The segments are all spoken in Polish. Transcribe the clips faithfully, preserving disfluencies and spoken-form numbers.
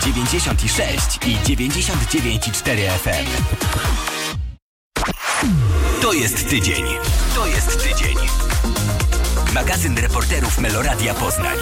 dziewięćdziesiąt sześć i dziewięćdziesiąt dziewięć i cztery F M. To jest tydzień. To jest tydzień. Magazyn reporterów Meloradia Poznań.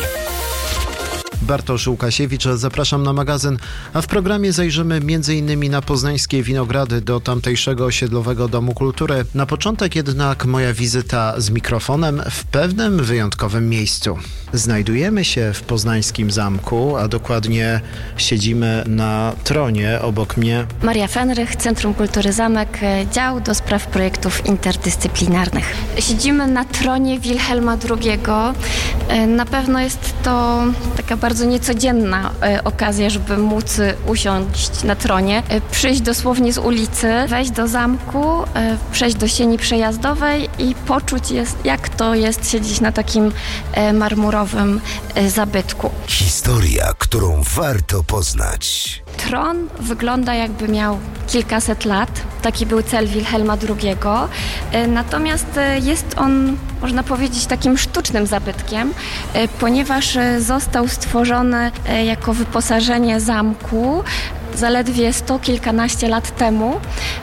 Bartosz Łukasiewicz, zapraszam na magazyn, a w programie zajrzymy między innymi na poznańskie winogrady do tamtejszego osiedlowego Domu Kultury. Na początek jednak moja wizyta z mikrofonem w pewnym wyjątkowym miejscu. Znajdujemy się w poznańskim zamku, a dokładnie siedzimy na tronie obok mnie. Maria Fenrych, Centrum Kultury Zamek, dział do spraw projektów interdyscyplinarnych. Siedzimy na tronie Wilhelma drugiego. Na pewno jest to taka bardzo niecodzienna okazja, żeby móc usiąść na tronie, przyjść dosłownie z ulicy, wejść do zamku, przejść do sieni przejazdowej i poczuć, jest, jak to jest siedzieć na takim marmurowym zabytku. Historia, którą warto poznać. Tron wygląda, jakby miał kilkaset lat. Taki był cel Wilhelma drugiego. Natomiast jest on, można powiedzieć, takim sztucznym zabytkiem, ponieważ został stworzony jako wyposażenie zamku zaledwie sto kilkanaście lat temu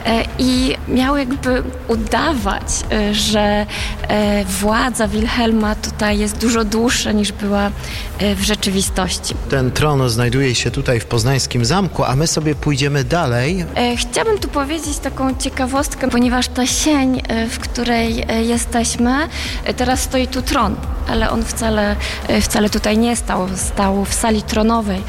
i miał jakby udawać, że władza Wilhelma tutaj jest dużo dłuższa niż była w rzeczywistości. Ten tron znajduje się tutaj w poznańskim zamku, a my sobie pójdziemy dalej. Chciałabym tu powiedzieć taką ciekawostkę, ponieważ ta sień, w której jesteśmy, teraz stoi tu tron, ale on wcale, wcale tutaj nie stał. Stał w sali tronowej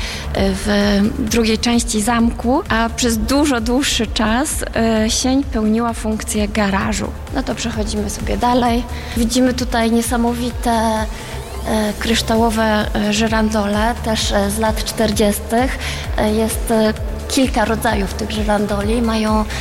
w drugiej części zamku, a przez dużo dłuższy czas sień pełniła funkcję garażu. No to przechodzimy sobie dalej. Widzimy tutaj niesamowite kryształowe żyrandole, też z lat czterdziestych. Jest kilka rodzajów tych żyrandoli, mają um,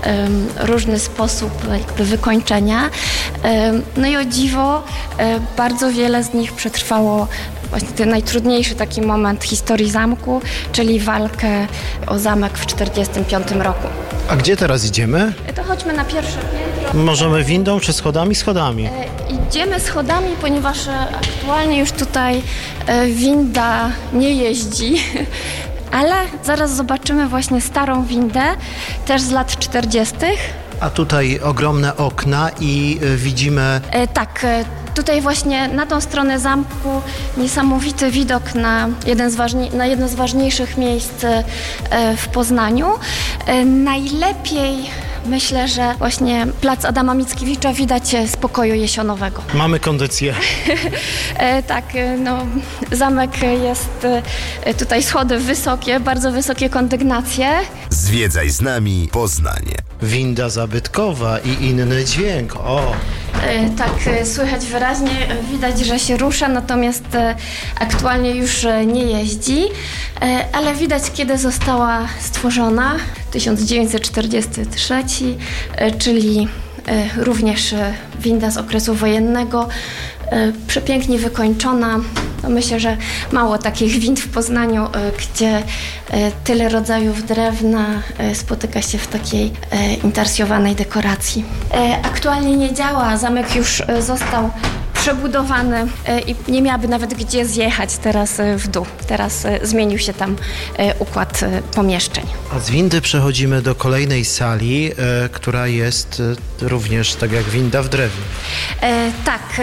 różny sposób jakby wykończenia. Um, no i o dziwo, um, bardzo wiele z nich przetrwało właśnie ten najtrudniejszy taki moment historii zamku, czyli walkę o zamek w czterdziestym piątym roku. A gdzie teraz idziemy? To chodźmy na pierwsze piętro. Możemy windą czy schodami? Schodami. E, idziemy schodami, ponieważ aktualnie już tutaj e, winda nie jeździ. Ale zaraz zobaczymy właśnie starą windę, też z lat czterdziestych. A tutaj ogromne okna i y, widzimy... E, tak, e, tutaj właśnie na tą stronę zamku niesamowity widok na, jeden z ważni- na jedno z ważniejszych miejsc e, w Poznaniu. E, najlepiej... Myślę, że właśnie plac Adama Mickiewicza widać z pokoju jesionowego. Mamy kondycję. e, tak, no zamek jest e, tutaj schody wysokie, bardzo wysokie kondygnacje. Zwiedzaj z nami Poznanie. Winda zabytkowa i inny dźwięk. O! E, tak, e, słychać wyraźnie, e, widać, że się rusza, natomiast e, aktualnie już e, nie jeździ, e, ale widać, kiedy została stworzona. tysiąc dziewięćset czterdziesty trzeci, e, czyli e, również e, winda z okresu wojennego, e, przepięknie wykończona. No myślę, że mało takich wind w Poznaniu, e, gdzie e, tyle rodzajów drewna e, spotyka się w takiej e, intarsjowanej dekoracji. E, aktualnie nie działa, zamek już e, został przebudowany e, i nie miałaby nawet gdzie zjechać teraz e, w dół. Teraz e, zmienił się tam e, układ e, pomieszczeń. A z windy przechodzimy do kolejnej sali, e, która jest e, również tak jak winda w drewnie. E, tak. E,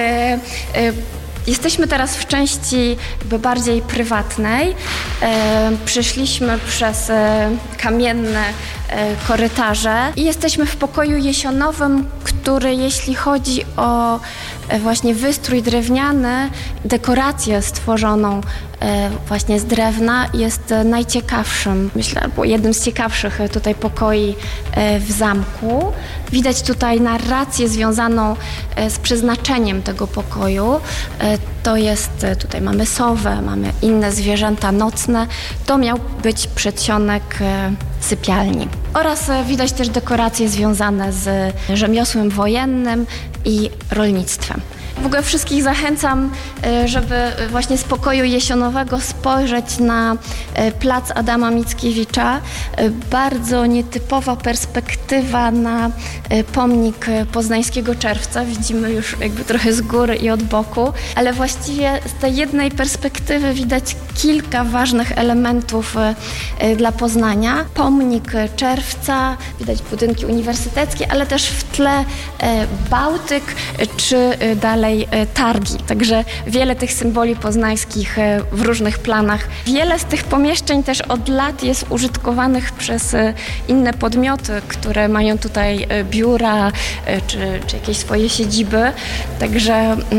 e, Jesteśmy teraz w części jakby bardziej prywatnej. E, przyszliśmy przez e, kamienne e, korytarze i jesteśmy w pokoju jesionowym, który jeśli chodzi o e, właśnie wystrój drewniany, dekorację stworzoną e, właśnie z drewna jest e, najciekawszym, myślę, albo jednym z ciekawszych e, tutaj pokoi e, w zamku. Widać tutaj narrację związaną e, z przeznaczeniem tego pokoju. E, To jest, tutaj mamy sowę, mamy inne zwierzęta nocne. To miał być przedsionek sypialni. Oraz widać też dekoracje związane z rzemiosłem wojennym i rolnictwem. W ogóle wszystkich zachęcam, żeby właśnie z pokoju jesionowego spojrzeć na plac Adama Mickiewicza. Bardzo nietypowa perspektywa na pomnik Poznańskiego Czerwca. Widzimy już jakby trochę z góry i od boku, ale właściwie z tej jednej perspektywy widać kilka ważnych elementów dla Poznania. Pomnik Czerwca, widać budynki uniwersyteckie, ale też w tle Bałtyk czy dalej targi. Także wiele tych symboli poznańskich w różnych planach. Wiele z tych pomieszczeń też od lat jest użytkowanych przez inne podmioty, które mają tutaj biura czy, czy jakieś swoje siedziby. Także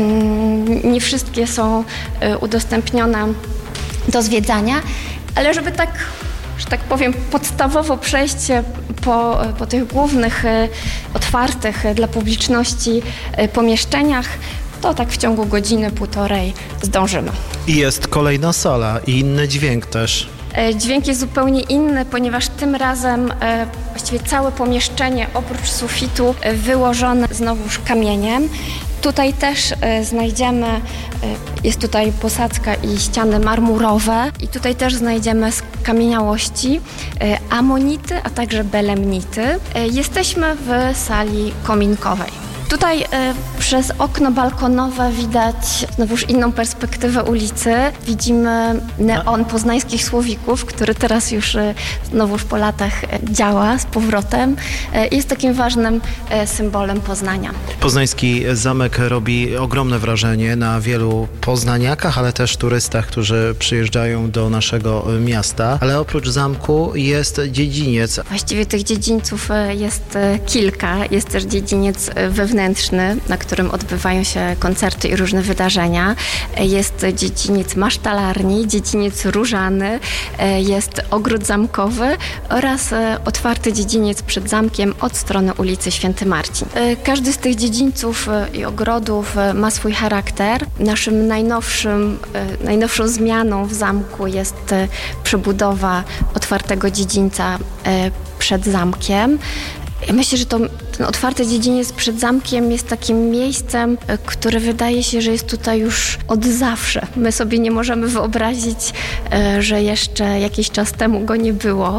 mm, nie wszystkie są udostępnione do zwiedzania, ale żeby tak, że tak powiem, podstawowo przejść po, po tych głównych, otwartych dla publiczności pomieszczeniach, to tak w ciągu godziny, półtorej zdążymy. I jest kolejna sala i inny dźwięk też. Dźwięk jest zupełnie inny, ponieważ tym razem e, właściwie całe pomieszczenie oprócz sufitu e, wyłożone znowuż kamieniem. Tutaj też e, znajdziemy, e, jest tutaj posadzka i ściany marmurowe i tutaj też znajdziemy skamieniałości, e, amonity, a także belemnity. E, jesteśmy w sali kominkowej. Tutaj y, przez okno balkonowe widać znowuż inną perspektywę ulicy. Widzimy neon poznańskich słowików, który teraz już y, znowuż po latach y, działa z powrotem. Y, jest takim ważnym y, symbolem Poznania. Poznański zamek robi ogromne wrażenie na wielu poznaniakach, ale też turystach, którzy przyjeżdżają do naszego miasta. Ale oprócz zamku jest dziedziniec. Właściwie tych dziedzińców y, jest y, kilka. Jest też dziedziniec wewnętrzny, na którym odbywają się koncerty i różne wydarzenia. Jest dziedziniec masztalarni, dziedziniec różany, jest ogród zamkowy oraz otwarty dziedziniec przed zamkiem od strony ulicy Święty Marcin. Każdy z tych dziedzińców i ogrodów ma swój charakter. Naszym najnowszym, najnowszą zmianą w zamku jest przebudowa otwartego dziedzińca przed zamkiem. Ja myślę, że to, ten otwarty dziedziniec przed zamkiem jest takim miejscem, które wydaje się, że jest tutaj już od zawsze. My sobie nie możemy wyobrazić, że jeszcze jakiś czas temu go nie było,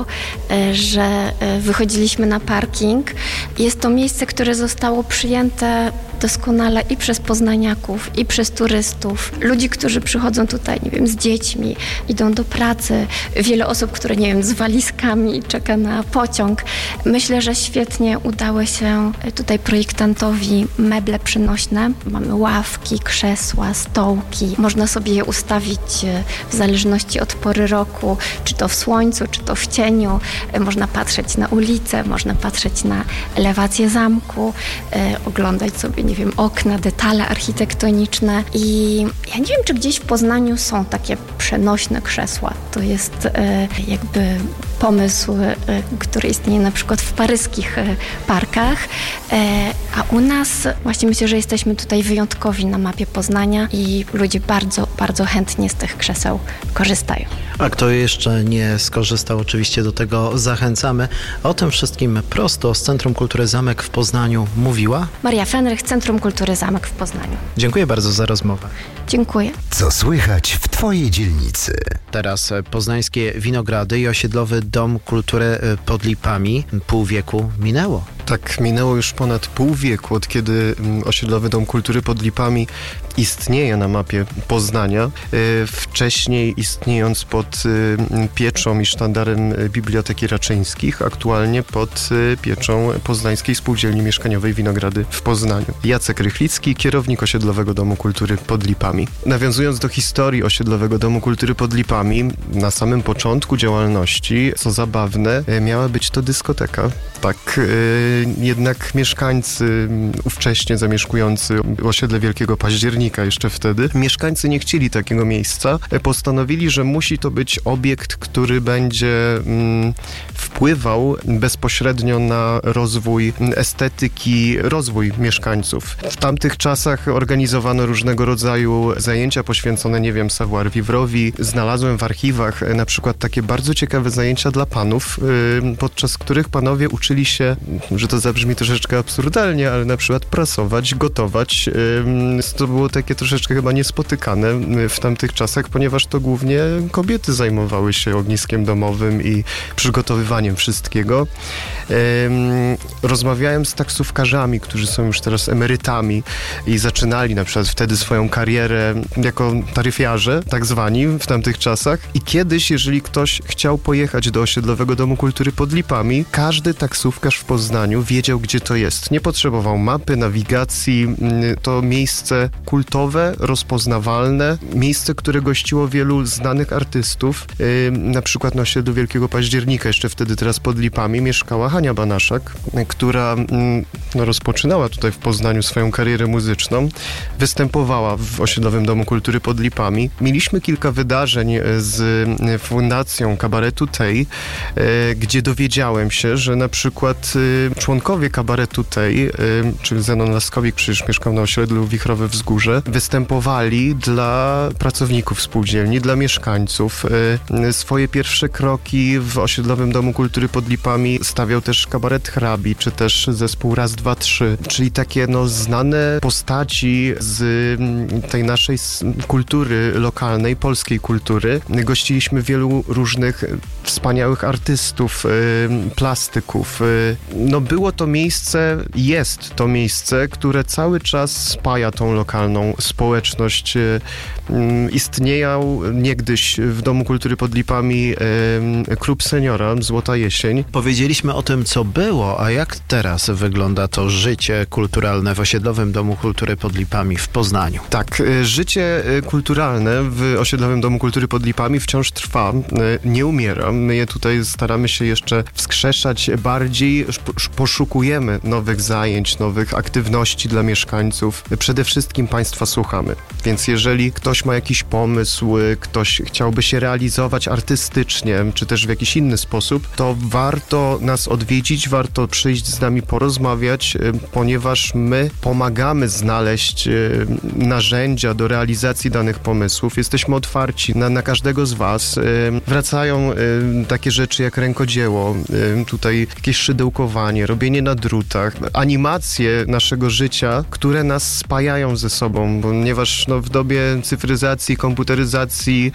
że wychodziliśmy na parking. Jest to miejsce, które zostało przyjęte doskonale i przez poznaniaków, i przez turystów. Ludzi, którzy przychodzą tutaj, nie wiem, z dziećmi, idą do pracy. Wiele osób, które, nie wiem, z walizkami czeka na pociąg. Myślę, że świetnie udały się tutaj projektantowi meble przenośne. Mamy ławki, krzesła, stołki. Można sobie je ustawić w zależności od pory roku, czy to w słońcu, czy to w cieniu. Można patrzeć na ulicę, można patrzeć na elewację zamku, oglądać sobie, nie wiem, okna, detale architektoniczne i ja nie wiem, czy gdzieś w Poznaniu są takie przenośne krzesła. To jest e, jakby pomysł, e, który istnieje na przykład w paryskich e, parkach, e, a u nas właśnie myślę, że jesteśmy tutaj wyjątkowi na mapie Poznania i ludzie bardzo, bardzo chętnie z tych krzeseł korzystają. A kto jeszcze nie skorzystał, oczywiście do tego zachęcamy. O tym wszystkim prosto z Centrum Kultury Zamek w Poznaniu mówiła Maria Fenrych, Centrum Kultury Zamek w Poznaniu. Dziękuję bardzo za rozmowę. Dziękuję. Co słychać w Twojej dzielnicy? Teraz poznańskie winogrady i osiedlowy Dom Kultury pod Lipami. Pół wieku minęło. Tak, minęło już ponad pół wieku, od kiedy osiedlowy Dom Kultury pod Lipami istnieje na mapie Poznania. Wcześniej istniejąc pod pieczą i sztandarem Biblioteki Raczyńskich, aktualnie pod pieczą Poznańskiej Spółdzielni Mieszkaniowej Winogrady w Poznaniu. Jacek Rychlicki, kierownik osiedlowego Domu Kultury pod Lipami. Nawiązując do historii osiedlowego Domu Kultury pod Lipami, na samym początku działalności, co zabawne, miała być to dyskoteka. Tak, jednak mieszkańcy ówcześnie zamieszkujący osiedle Wielkiego Października jeszcze wtedy, mieszkańcy nie chcieli takiego miejsca. Postanowili, że musi to być obiekt, który będzie mm, wpływał bezpośrednio na rozwój estetyki, rozwój mieszkańców. W tamtych czasach organizowano różnego rodzaju zajęcia poświęcone, nie wiem, savoir-vivre'owi. Znalazłem w archiwach na przykład takie bardzo ciekawe zajęcia dla panów, yy, podczas których panowie uczyli się, że może to zabrzmi troszeczkę absurdalnie, ale na przykład prasować, gotować, to było takie troszeczkę chyba niespotykane w tamtych czasach, ponieważ to głównie kobiety zajmowały się ogniskiem domowym i przygotowywaniem wszystkiego. Rozmawiałem z taksówkarzami, którzy są już teraz emerytami i zaczynali na przykład wtedy swoją karierę jako taryfiarze, tak zwani w tamtych czasach. I kiedyś, jeżeli ktoś chciał pojechać do Osiedlowego Domu Kultury pod Lipami, każdy taksówkarz w Poznaniu wiedział, gdzie to jest. Nie potrzebował mapy, nawigacji. To miejsce kultowe, rozpoznawalne, miejsce, które gościło wielu znanych artystów. Na przykład na osiedlu Wielkiego Października, jeszcze wtedy teraz pod Lipami, mieszkała Hania Banaszak, która no, rozpoczynała tutaj w Poznaniu swoją karierę muzyczną. Występowała w Osiedlowym Domu Kultury pod Lipami. Mieliśmy kilka wydarzeń z Fundacją Kabaretu Tej, gdzie dowiedziałem się, że na przykład członkowie Kabaretu Tej, czyli Zenon Laskowik, przecież mieszkał na osiedlu Wichrowe Wzgórze, występowali dla pracowników spółdzielni, dla mieszkańców. Swoje pierwsze kroki w Osiedlowym Domu Kultury pod Lipami stawiał też Kabaret Hrabi, czy też zespół Raz, Dwa, Trzy, czyli takie no znane postaci z tej naszej kultury lokalnej, polskiej kultury. Gościliśmy wielu różnych wspaniałych artystów, plastyków. No było to miejsce, jest to miejsce, które cały czas spaja tą lokalną społeczność. Istniał niegdyś w Domu Kultury pod Lipami klub seniora Złota Jesień. Powiedzieliśmy o tym, co było, a jak teraz wygląda to życie kulturalne w Osiedlowym Domu Kultury pod Lipami w Poznaniu? Tak, życie kulturalne w Osiedlowym Domu Kultury pod Lipami wciąż trwa, nie umiera. My je tutaj staramy się jeszcze wskrzeszać bardziej, poszukujemy nowych zajęć, nowych aktywności dla mieszkańców. Przede wszystkim Państwa słuchamy, więc jeżeli ktoś ma jakiś pomysł, ktoś chciałby się realizować artystycznie, czy też w jakiś inny sposób, to warto nas odwiedzić, warto przyjść z nami porozmawiać, ponieważ my pomagamy znaleźć narzędzia do realizacji danych pomysłów. Jesteśmy otwarci na, na każdego z Was. Wracają takie rzeczy jak rękodzieło, tutaj jakieś szydełkowanie, robienie na drutach, animacje naszego życia, które nas spajają ze sobą, ponieważ no, w dobie cyfryzacji, komputeryzacji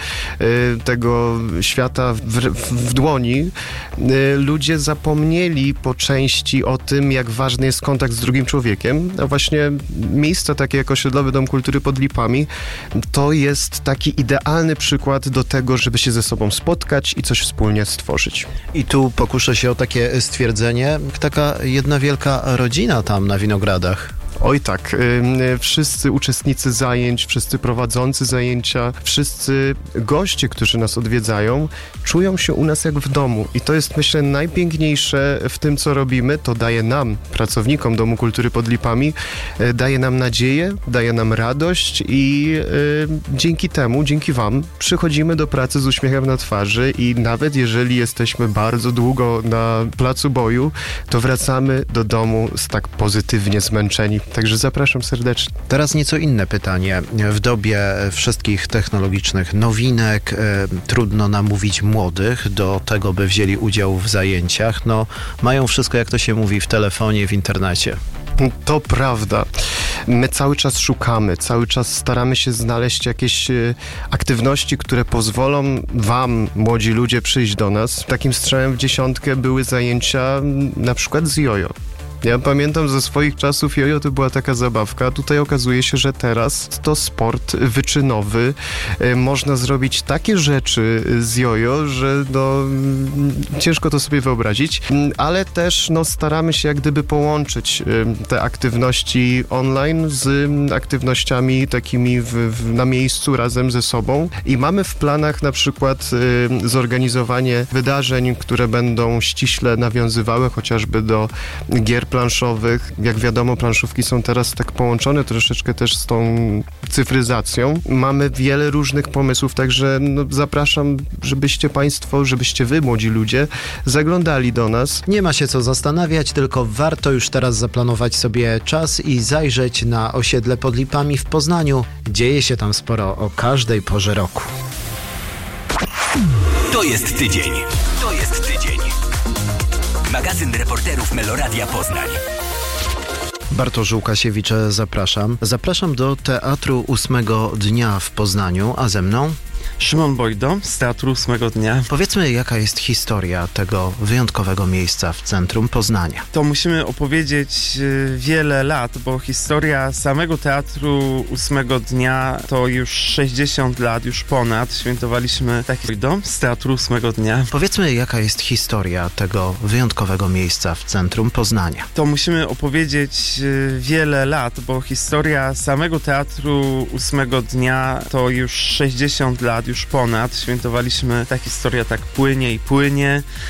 tego świata w, w, w dłoni, ludzie zapomnieli po części o tym, jak ważny jest kontakt z drugim człowiekiem, a właśnie miejsca takie jak Osiedlowy Dom Kultury pod Lipami to jest taki idealny przykład do tego, żeby się ze sobą spotkać i coś wspólnie stworzyć. I tu pokuszę się o takie stwierdzenie, taka jedna wielka rodzina tam na Winogradach. Oj tak, yy, wszyscy uczestnicy zajęć, wszyscy prowadzący zajęcia, wszyscy goście, którzy nas odwiedzają, czują się u nas jak w domu i to jest, myślę, najpiękniejsze w tym, co robimy. To daje nam, pracownikom Domu Kultury pod Lipami, yy, daje nam nadzieję, daje nam radość i yy, dzięki temu, dzięki Wam przychodzimy do pracy z uśmiechem na twarzy i nawet jeżeli jesteśmy bardzo długo na placu boju, to wracamy do domu z tak pozytywnie zmęczeni. Także zapraszam serdecznie. Teraz nieco inne pytanie. W dobie wszystkich technologicznych nowinek e, trudno namówić młodych do tego, by wzięli udział w zajęciach. No, mają wszystko, jak to się mówi, w telefonie, w internecie. To prawda. My cały czas szukamy, cały czas staramy się znaleźć jakieś e, aktywności, które pozwolą Wam, młodzi ludzie, przyjść do nas. Takim strzałem w dziesiątkę były zajęcia na przykład z jojo. Ja pamiętam ze swoich czasów jojo to była taka zabawka. Tutaj okazuje się, że teraz to sport wyczynowy. E, można zrobić takie rzeczy z jojo, że no, ciężko to sobie wyobrazić, ale też no, staramy się jak gdyby połączyć e, te aktywności online z aktywnościami takimi w, w, na miejscu razem ze sobą i mamy w planach na przykład e, zorganizowanie wydarzeń, które będą ściśle nawiązywały chociażby do gier planszowych. Jak wiadomo, planszówki są teraz tak połączone troszeczkę też z tą cyfryzacją. Mamy wiele różnych pomysłów, także no, zapraszam, żebyście Państwo, żebyście Wy, młodzi ludzie, zaglądali do nas. Nie ma się co zastanawiać, tylko warto już teraz zaplanować sobie czas i zajrzeć na osiedle pod Lipami w Poznaniu. Dzieje się tam sporo o każdej porze roku. To jest tydzień. To jest tydzień. Magazyn reporterów Meloradia Poznań. Bartosz Łukasiewicz, zapraszam. Zapraszam do Teatru Ósmego Dnia w Poznaniu, a ze mną... Szymon Bojdo z Teatru Ósmego Dnia. Powiedzmy, jaka jest historia tego wyjątkowego miejsca w centrum Poznania. To musimy opowiedzieć wiele lat, bo historia samego Teatru Ósmego Dnia to już sześćdziesiąt lat, już ponad. Świętowaliśmy taki dom z Teatru Ósmego Dnia. Powiedzmy, jaka jest historia tego wyjątkowego miejsca w centrum Poznania. To musimy opowiedzieć wiele lat, bo historia samego Teatru Ósmego Dnia to już sześćdziesiąt lat, już ponad. Świętowaliśmy, ta historia tak płynie i płynie.